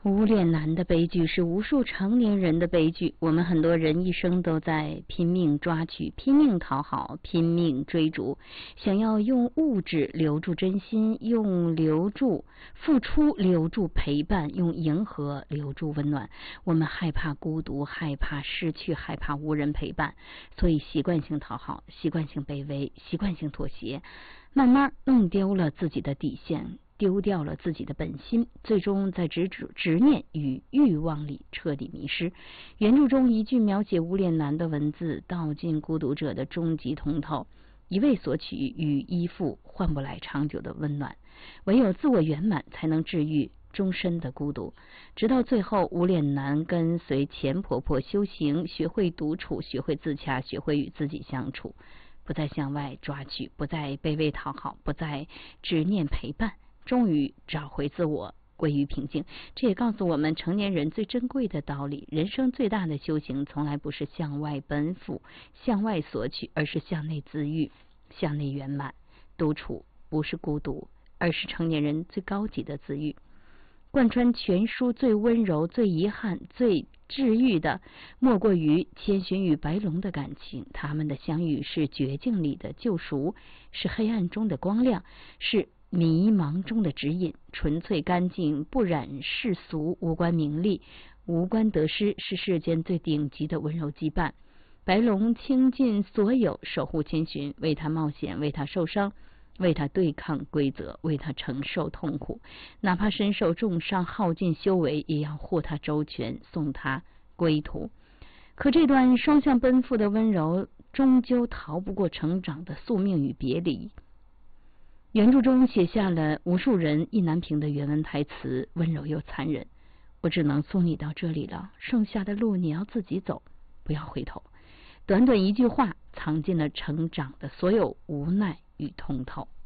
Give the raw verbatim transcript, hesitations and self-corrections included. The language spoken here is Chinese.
无脸男的悲剧是无数成年人的悲剧。我们很多人一生都在拼命抓取、拼命讨好、拼命追逐，想要用物质留住真心，用留住付出留住陪伴，用迎合留住温暖。我们害怕孤独，害怕失去，害怕无人陪伴，所以习惯性讨好，习惯性卑微，习惯性妥协，慢慢弄丢了自己的底线，丢掉了自己的本心，最终在执着、执念与欲望里彻底迷失。原著中一句描写无脸男的文字，道尽孤独者的终极通透：一味索取与依附换不来长久的温暖，唯有自我圆满才能治愈终身的孤独。直到最后，无脸男跟随钱婆婆修行，学会独处，学会自洽，学会与自己相处，不再向外抓取，不再卑微讨好，不再执念陪伴，终于找回自我，归于平静。这也告诉我们成年人最珍贵的道理：人生最大的修行从来不是向外奔赴，向外索取，而是向内自愈，向内圆满。独处不是孤独，而是成年人最高级的自愈。贯穿全书最温柔、最遗憾、最治愈的，莫过于千寻与白龙的感情。他们的相遇是绝境里的救赎，是黑暗中的光亮，是迷茫中的指引。纯粹干净，不染世俗，无关名利，无关得失，是世间最顶级的温柔羁绊。白龙倾尽所有守护千寻，为他冒险，为他受伤，为他对抗规则，为他承受痛苦，哪怕身受重伤，耗尽修为，也要护他周全，送他归途。可这段双向奔赴的温柔，终究逃不过成长的宿命与别离。原著中写下了无数人意难平的原文台词，温柔又残忍。我只能送你到这里了，剩下的路你要自己走，不要回头。短短一句话，藏进了成长的所有无奈与通透。